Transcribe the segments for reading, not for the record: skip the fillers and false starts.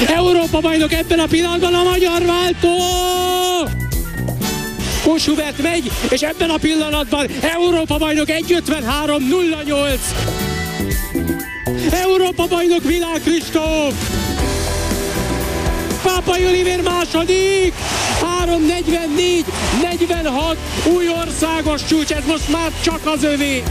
Európa bajnok ebben a pillanatban a magyar váltó! Kós Hubert megy, és ebben a pillanatban Európa bajnok 1.53.08. Európa bajnok Világ Kristóf! Pápai Olivér második! 3.44.46 új országos csúcs, ez most már csak az övé!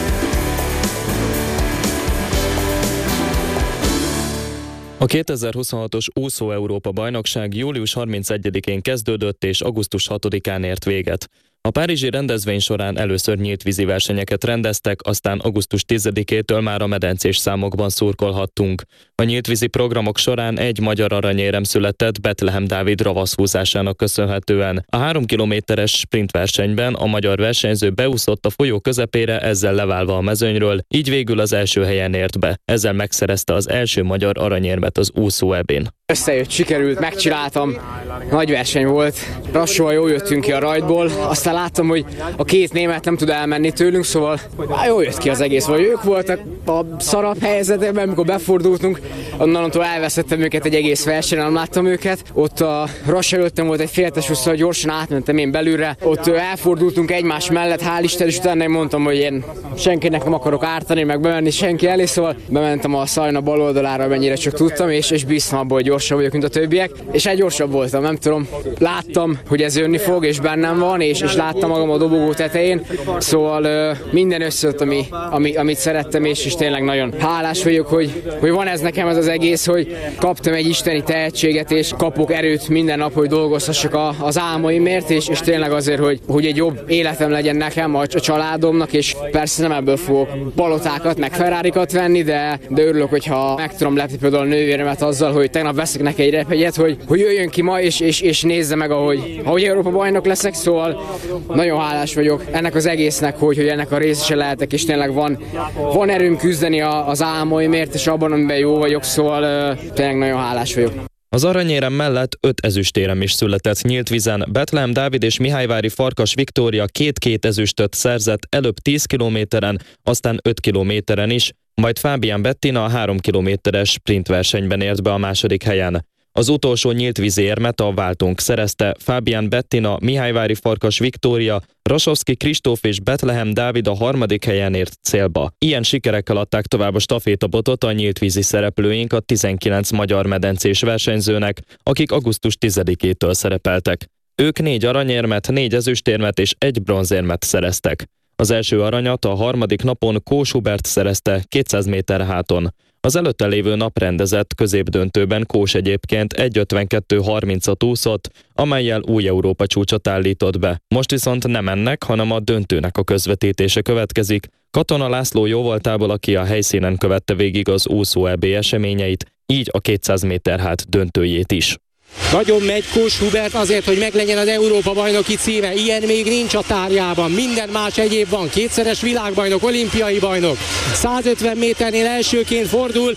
A 2026-os úszó Európa-bajnokság július 31-én kezdődött és augusztus 6-án ért véget. A párizsi rendezvény során először nyílt vízi versenyeket rendeztek, aztán augusztus 10-től már a medencés számokban szurkolhattunk. A nyílt vízi programok során egy magyar aranyérem született Betlehem Dávid ravaszhúzásának köszönhetően. A 3 kilométeres sprintversenyben a magyar versenyző beúszott a folyó közepére, ezzel leválva a mezőnyről, így végül az első helyen ért be. Ezzel megszerezte az első magyar aranyérmet az úszó EB-n. Összejött, sikerült, megcsináltam, nagy verseny volt, lassúan jól jöttünk ki a rajtból, aztán láttam, hogy a két német nem tud elmenni tőlünk, szóval jól jött ki az egész, vagy ők voltak a szarabb helyzetben, amikor befordultunk, onnantól elveszettem őket egy egész versenyen, nem láttam őket, ott a Rassa előttem volt egy féltes úszó, gyorsan átmentem én belülre, ott elfordultunk egymás mellett, hál' Isten, és utána én mondtam, hogy én senkinek nem akarok ártani, meg bemenni senki elé, szóval bementem a Szajna bal oldalára, mennyire csak tudtam, és bíztam abban, hogy gyorsabb vagyok, mint a többiek, és gyorsabb voltam, nem tudom. Láttam, hogy ez jönni fog, és bennem van, és láttam magam a dobogó tetején, szóval minden összejött, amit szerettem, és tényleg nagyon hálás vagyok, hogy van ez nekem ez az egész, hogy kaptam egy isteni tehetséget, és kapok erőt minden nap, hogy dolgozhassak az álmaimért, és tényleg azért, hogy egy jobb életem legyen nekem, a családomnak, és persze nem ebből fogok palotákat, meg Ferrarikat venni, de örülök, hogyha meg tudom lepni például a nővéremet azzal, hogy tegnap veszek neki egy repjegyet, hogy jöjjön ki ma, és nézze meg, ahogy Európa bajnok leszek, szóval nagyon hálás vagyok ennek az egésznek, hogy ennek a részese lehetek, és tényleg van erőm küzdeni az álmaimért, és abban, amiben jó vagyok, szóval tényleg nagyon hálás vagyok. Az aranyérem mellett 5 ezüstérem is született nyílt vízen. Betlehem Dávid és Mihályvári Farkas Viktória 2 ezüstöt szerzett, előbb 10 kilométeren, aztán 5 kilométeren is, majd Fábián Bettina a 3 kilométeres sprintversenyben ért be a második helyen. Az utolsó nyílt vízi érmet a váltónk szerezte, Fábián Bettina, Mihályvári Farkas Viktória, Rasowski Kristóf és Betlehem Dávid a 3. helyen ért célba. Ilyen sikerekkel adták tovább a stafétabotot a nyílt vízi szereplőink a 19 magyar medencés versenyzőnek, akik augusztus 10-től szerepeltek. Ők 4 aranyérmet, 4 ezüstérmet és 1 bronzérmet szereztek. Az első aranyat a harmadik napon Kós Hubert szerezte 200 méter háton. Az előtte lévő nap rendezett középdöntőben Kós egyébként 1.52.30-at úszott, amellyel új Európa csúcsot állított be. Most viszont nem ennek, hanem a döntőnek a közvetítése következik. Katona László jóvoltából, aki a helyszínen követte végig az úszó EB eseményeit, így a 200 méter hát döntőjét is. Nagyon megy Kós Hubert azért, hogy meglegyen az Európa-bajnoki címe. Ilyen még nincs a tárjában. Minden más egyéb van. 2-szeres világbajnok, olimpiai bajnok. 150 méternél elsőként fordul.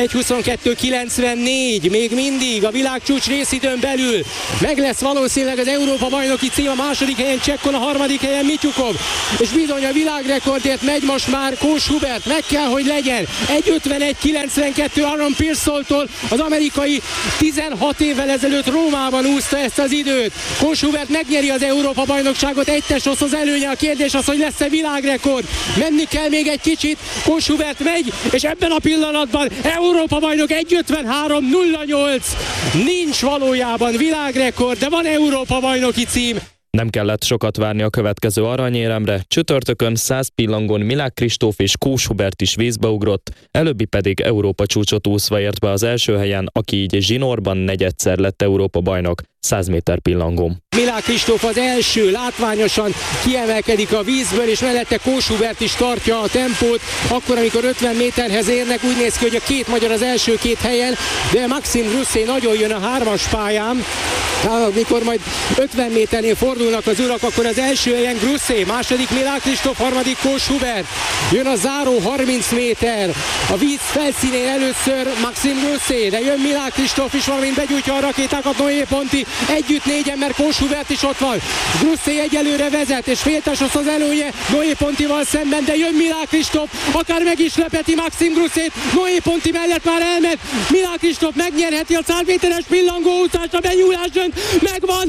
1.22.94. Még mindig a világcsúcs részidőn belül. Meg lesz valószínűleg az Európa-bajnoki cím. A második helyen Csekkon, a harmadik helyen Mityukov. És bizony a világrekordért megy most már Kós Hubert. Meg kell, hogy legyen. 1.51.92 Aaron Pearsall-tól, az amerikai 16 évvel ezelőtt Rómában úszta ezt az időt. Kós Hubert megnyeri az Európa-bajnokságot, egy test az előnye, a kérdés az, hogy lesz-e világrekord. Menni kell még egy kicsit, Kós Hubert megy, és ebben a pillanatban Európa-bajnok 1.53.08. Nincs valójában világrekord, de van Európa-bajnoki cím. Nem kellett sokat várni a következő aranyéremre, csütörtökön 100 pillangon Milák Kristóf és Kós Hubert is vízbe ugrott, előbbi pedig Európa csúcsot úszva ért be az első helyen, aki így zsinórban negyedszer lett Európa bajnok 100 méter pillangón. Milák Kristóf az első, látványosan kiemelkedik a vízből, és mellette Kós Hubert is tartja a tempót. Akkor, amikor 50 méterhez érnek, úgy néz ki, hogy a két magyar az első két helyen, de Maxime Grousset nagyon jön a 3-as pályán. Mikor majd 50 méternél fordulnak az urak, akkor az első helyen Grousset, második Milák Kristóf, harmadik Kós Hubert. Jön a záró 30 méter. A víz felszínén először Maxime Grousset, de jön Milák Kristóf is, valamint begyújtja a rakétákat Noé Ponti. együtt négyen, mert Kós Hubert is ott van. Grusszé egyelőre vezet, és félteshoz az előnye Noé Pontival szemben, de jön Milák Kristóf, akár meg is lepeti Maxim Grusszét, Noé Ponti mellett már elment, Milák Kristóf megnyerheti a 100 méteres pillangóúszást, a benyúlás dönt, megvan,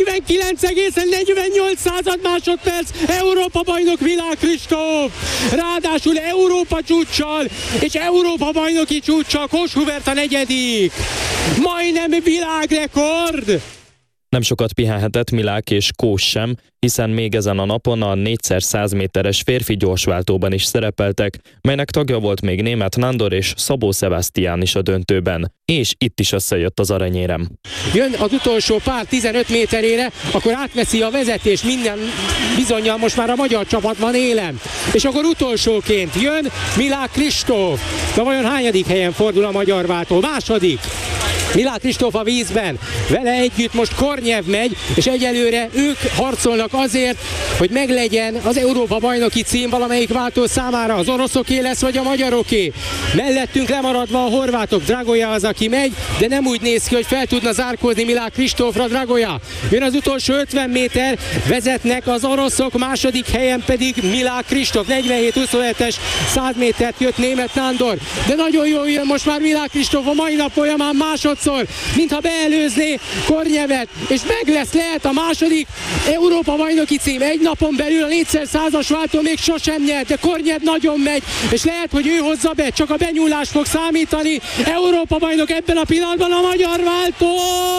49,48 másodperc, Európa bajnok Milák Kristóf, ráadásul Európa csúccsal, és Európa bajnoki csúccsal, Kós Hubert a negyedik, majdnem világrekord! Nem sokat pihenhetett Milák és Kós sem, hiszen még ezen a napon a 4x100 méteres férfi gyorsváltóban is szerepeltek, melynek tagja volt még német Nándor és Szabó Sebastián is a döntőben. És itt is összejött az aranyérem. Jön az utolsó pár 15 méterére, akkor átveszi a vezetés, minden bizonnyal most már a magyar csapat van élen. És akkor utolsóként jön Milák Kristóf. De vajon hányadik helyen fordul a magyar váltó? Második. Milák Kristóf a vízben, vele együtt most Kornyev megy, és egyelőre ők harcolnak azért, hogy meglegyen az Európa bajnoki cím valamelyik váltó számára, az oroszoké lesz, vagy a magyaroké. Mellettünk lemaradva a horvátok, Dragoja az, aki megy, de nem úgy néz ki, hogy fel tudna zárkózni Milák Kristófra. Dragoja. Jön az utolsó 50 méter, vezetnek az oroszok, második helyen pedig Milák Kristóf, 47-27-es 100 métert jött német Nándor, de nagyon jól jön most már Milák Kristóf a mai nap folyamán másodszor, mintha beelőzné Kornyevet, és meg lesz, lehet a második Európa bajnoki cím. Egy napon belül a 4x100-as váltó még sosem nyert, de Kornyev nagyon megy, és lehet, hogy ő hozza be, csak a benyúlás fog számítani. Európa bajnok ebben a pillanatban a magyar váltó!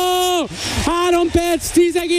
3 perc,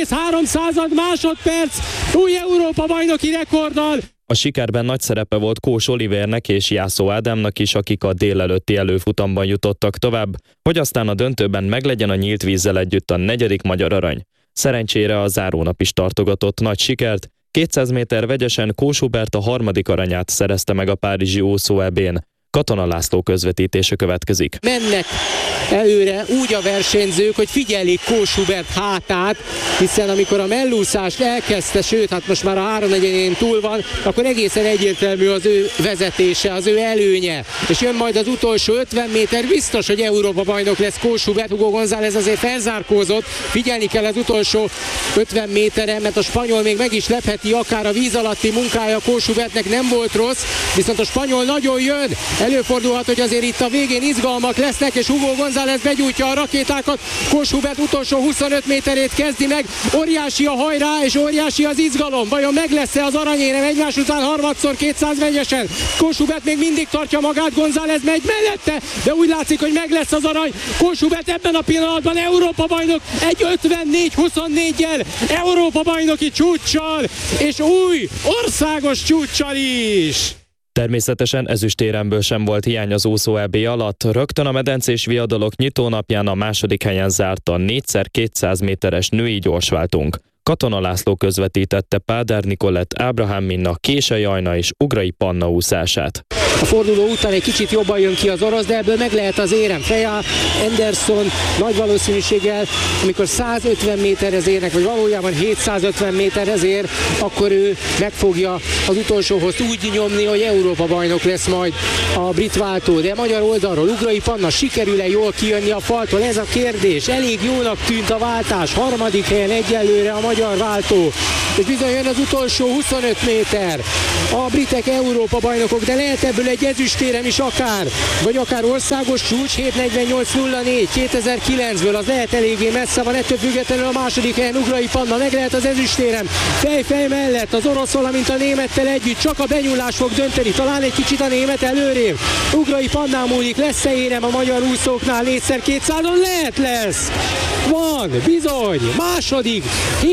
10,3 másodperc, új Európa bajnoki rekorddal. A sikerben nagy szerepe volt Kós Olivernek és Jászó Ádámnak is, akik a délelőtti előfutamban jutottak tovább, hogy aztán a döntőben meglegyen a nyílt vízzel együtt a 4. magyar arany. Szerencsére a zárónap is tartogatott nagy sikert, 200 méter vegyesen Kós Hubert a 3. aranyát szerezte meg a párizsi Ószó EB-n. Katona László közvetítése következik. Mennek előre úgy a versenyzők, hogy figyelik Kós Hubert hátát, hiszen amikor a mellúszást elkezdte, sőt, hát most már a 3/4-én túl van, akkor egészen egyértelmű az ő vezetése, az ő előnye. És jön majd az utolsó 50 méter, biztos, hogy Európa bajnok lesz Kós Hubert. Hugo González azért felzárkózott, figyelni kell az utolsó 50 méteren, mert a spanyol még meg is lepheti, akár a víz alatti munkája Kós Hubertnek nem volt rossz, viszont a spanyol nagyon jön. Előfordulhat, hogy azért itt a végén izgalmak lesznek, és Hugo González begyújtja a rakétákat. Kós Hubert utolsó 25 méterét kezdi meg. Óriási a hajrá, és óriási az izgalom. Vajon meg lesz-e az aranyérem egymás után harmadszor 200 vegyesen? Kós Hubert még mindig tartja magát, González megy mellette, de úgy látszik, hogy meg lesz az arany. Kós Hubert ebben a pillanatban Európa bajnok, egy 54-24-jel, Európa bajnoki csúccsal, és új országos csúccsal is. Természetesen ezüstéremből sem volt hiány az Ószó EB alatt. Rögtön a medencés viadalok nyitónapján a 2. helyen zárt a 4x200 méteres női gyorsváltónk. Katona László közvetítette Páder Nikolett, Ábrahám Minna, Kései Ajna és Ugrai Panna úszását. A forduló után egy kicsit jobban jön ki az orosz, de ebből meg lehet az érem. Freya Anderson nagy valószínűséggel, amikor 150 méterhez érnek, vagy valójában 750 méterhez ér, akkor ő meg fogja az utolsóhoz úgy nyomni, hogy Európa bajnok lesz majd a brit váltó. De magyar oldalról Ugrai Panna sikerül-e jól kijönni a faltól? Ez a kérdés. Elég jónak tűnt a váltás. 3. helyen egyelőre a magyar váltó. És bizony jön az utolsó 25 méter. A britek Európa bajnokok, de lehet ebből egy ezüstérem is akár, vagy akár országos csúcs, 7:48:04 2009-ből, az lehet eléggé messze van, ettől függetlenül a 2. helyen Ugrai Panna, meg lehet az ezüstérem, fej mellett az orosz, valamint a némettel együtt, csak a benyúlás fog dönteni, talán egy kicsit a német előrébb. Ugrai Pannán múlik, lesz-e érem a magyar úszóknál 4x200-on? lesz! Van, bizony, második,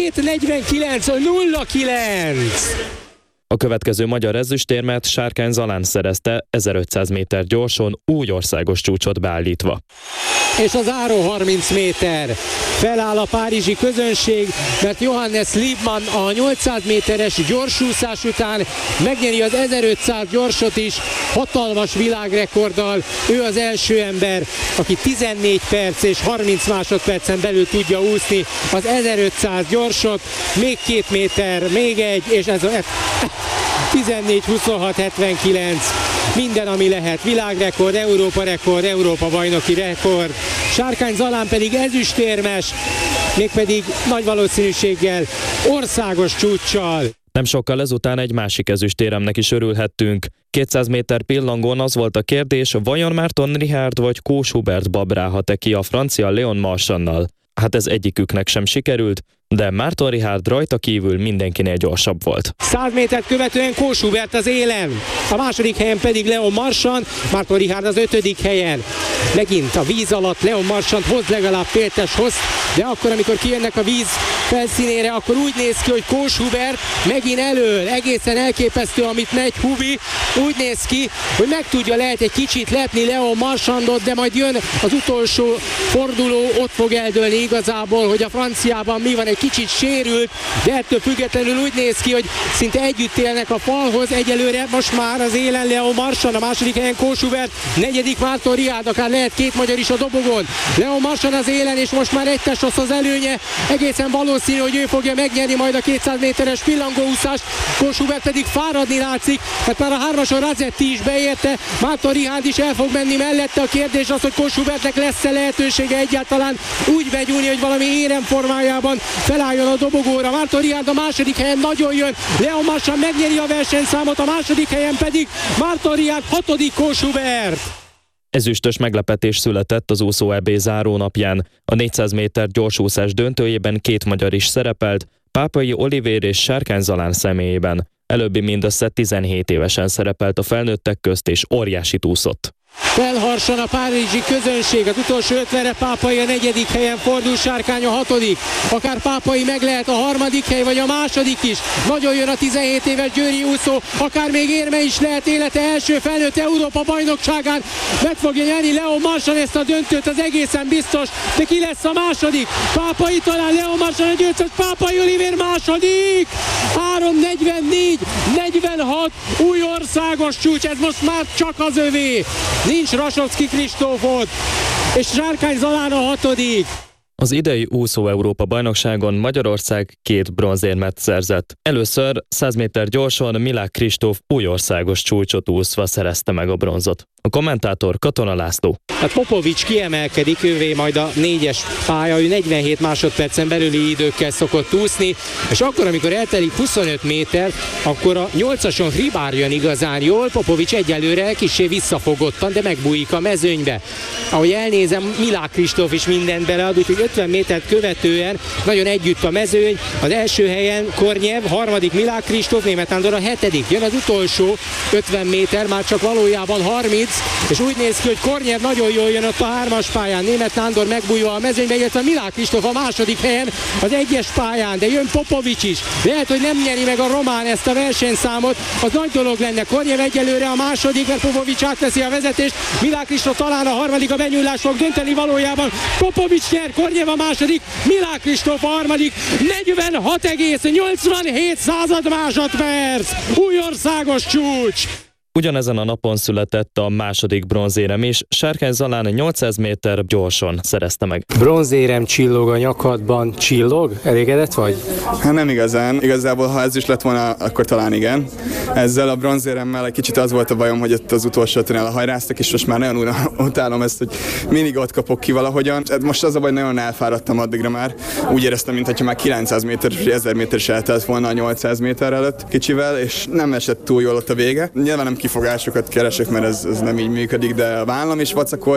7:49:09. A következő magyar ezüstérmet Sárkány Zalán szerezte 1500 méter gyorson, új országos csúcsot beállítva. És az záró 30 méter. Feláll a párizsi közönség, mert Johannes Liebmann a 800 méteres gyorsúszás után megnyeri az 1500 gyorsot is, hatalmas világrekorddal. Ő az első ember, aki 14 perc és 30 másodpercen belül tudja úszni az 1500 gyorsot. Még 2 méter, még egy, és ez a 14:26:79. Minden, ami lehet. Világrekord, Európa bajnoki rekord. Sárkány Zalán pedig ezüstérmes. mégpedig nagy valószínűséggel országos csúccsal. Nem sokkal ezután egy másik ezüstéremnek is örülhettünk. 200 méter pillangón az volt a kérdés, vajon Márton Richard vagy Kós Hubert babrálhat-e ki a francia Léon Marchannal? Hát ez egyiküknek sem sikerült, de Márton Richard rajta kívül mindenkinél gyorsabb volt. 100 métert követően Kós Hubert az élen, a második helyen pedig Léon Marchand, Márton Richard az 5. helyen. Megint a víz alatt Léon Marchand hoz legalább féltes hoz, de akkor, amikor kijönnek a víz felszínére, akkor úgy néz ki, hogy Kós Hubert megint elől, egészen elképesztő, amit megy Hubi, úgy néz ki, hogy lehet egy kicsit lepni Léon Marchandot, de majd jön az utolsó forduló, ott fog eldőlni igazából, hogy a franciában mi van, egy kicsit sérült, de ettől függetlenül úgy néz ki, hogy szinte együtt élnek a falhoz, egyelőre most már az élen Léon Marchand, a második helyen Kós Hubert, 4. Márton Richard, akár lehet 2 magyar is a dobogon. Léon Marchand az élen, és most már egy test az előnye, egészen valószínű, hogy ő fogja megnyerni majd a 200 méteres pillangóúszást, Kós Hubert pedig fáradni látszik, mert már a 3-ason Razetti is beérte, Márton Richard is el fog menni mellette, a kérdés az, hogy Kós Hubertnek lesz-e lehetősége egyáltalán úgy begyújni, hogy valami éremformájában felálljon a dobogóra. Márton Richard a második helyen nagyon jön, Léon Marchand megnyeri a versenyszámot, a második helyen pedig Márton Richard, 6. Kós Hubert. Ezüstös meglepetés született az úszó EB zárónapján. A 400 méter gyorsúszás döntőjében 2 magyar is szerepelt, Pápai Olivér és Sárkány Zalán személyében. Előbbi mindössze 17 évesen szerepelt a felnőttek közt és óriásit úszott. Felharsan a párizsi közönség, az utolsó 50-re Pápai a 4. helyen fordul, Sárkány a 6. Akár Pápai meg lehet a 3. hely, vagy a 2. is. Nagyon jön a 17 éves győri úszó, akár még érme is lehet élete első felnőtt Európa bajnokságán. Meg fogja nyerni Léon Marchand ezt a döntőt, az egészen biztos, de ki lesz a 2.? Pápai talán, Léon Marchand a győztes, Pápai Olivér 2. 3:44-46, új országos csúcs, ez most már csak az övé. Nincs Rasovszky Kristófot, és Sárkány Zalán a 6. Az idei úszó Európa bajnokságon Magyarország 2 bronzérmet szerzett. Először 100 méter gyorsan Milák Kristóf új országos csúcsot úszva szerezte meg a bronzot. A kommentátor Katona László. Hát Popovics kiemelkedik, ővé majd a 4-es pálya, ő 47 másodpercen belüli időkkel szokott úszni, és akkor, amikor eltelik 25 méter, akkor a 8-ason Hribár jön igazán jól, Popovics egyelőre kissé visszafogottan, de megbújik a mezőnybe. Ahogy elnézem, Milák Kristóf is mindent belead, úgyhogy 50 métert követően nagyon együtt a mezőny, az első helyen Kornyev, 3. Milák Kristóf, Németh Nándor a 7. Jön az utolsó 50 méter, már csak valójában 30, és úgy néz ki, hogy Kornyev nagyon jól jön ott a 3-as pályán, Németh Nándor megbújva a mezőnybe, illetve Milák Kristóf a 2. helyen az 1-es pályán, de jön Popovics is. Lehet, hogy nem nyeri meg a román ezt a versenyszámot, az nagy dolog lenne. Kornyev egyelőre a 2., mert Popovics átveszi a vezetést, Milák Kristóf talán a 3., a benyúlás fog dönteni valójában. Popovics nyer, Kornyev a 2., Milák Kristóf a 3., 46,87 másodperc, új országos csúcs! Ugyanezen a napon született a 2. bronzérem is, Sárkány Zalán 800 méter gyorsan szerezte meg. Bronzérem csillog a nyakadban, csillog? Elégedett vagy? Hát nem igazán. Igazából, ha ez is lett volna, akkor talán igen. Ezzel a bronzéremmel egy kicsit az volt a bajom, hogy ott az utolsó ötön elhajráztak, és most már nagyon utálom ezt, hogy mindig ott kapok ki valahogyan. Most az a baj, nagyon elfáradtam addigra már. Úgy éreztem, mintha már 900 méter és 1000 méter is eltelt volna a 800 méter előtt kicsivel, és nem esett túl jól ott a vége. Nyilván nem kifogásokat keresek, mert ez nem így működik, de a vállam is vacakol.